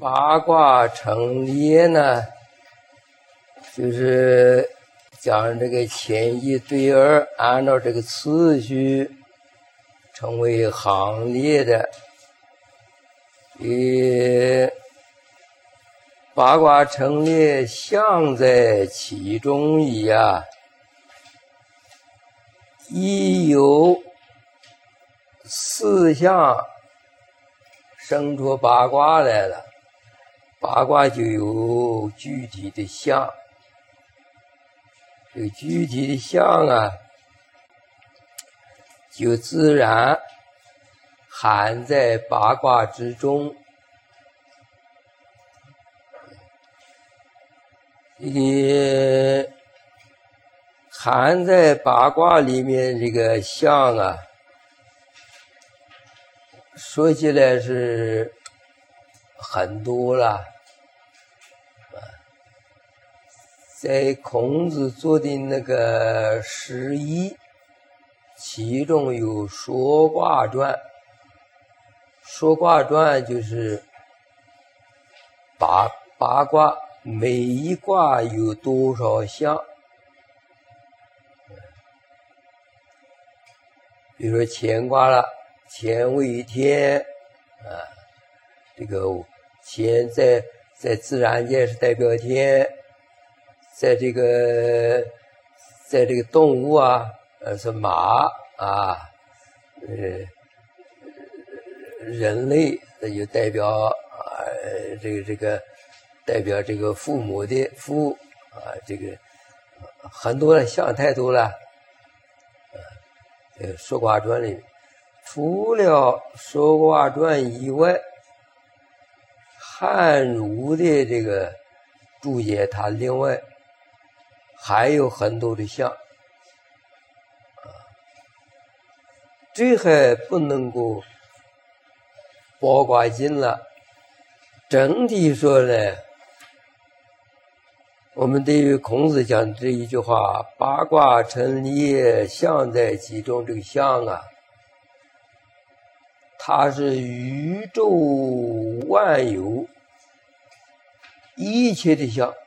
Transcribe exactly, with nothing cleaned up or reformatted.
八卦成列呢，就是将这个前一对二按照这个次序成为行列的。呃，八卦成列象在其中矣啊，亦有四象生出八卦来了，八卦就有具体的象，这个具体的象啊，就自然含在八卦之中。也含在八卦里面这个象啊，说起来是很多了。在孔子做的那个释义，其中有说卦传。说卦传就是八八卦，每一卦有多少象。比如说乾卦了，乾为天啊，这个乾在在自然界是代表天，在这个在这个动物啊，呃是马啊，呃人类那就代表啊、呃、这个这个代表这个父母的父啊，这个很多的象太多了。呃，说卦传里面，除了说卦传以外，汉儒的这个注解，它另外还有很多的象，啊，这还不能够包括进了。整体说呢，我们对于孔子讲这一句话“八卦成列，象在其中”，这个象啊，它是宇宙万有一切的象。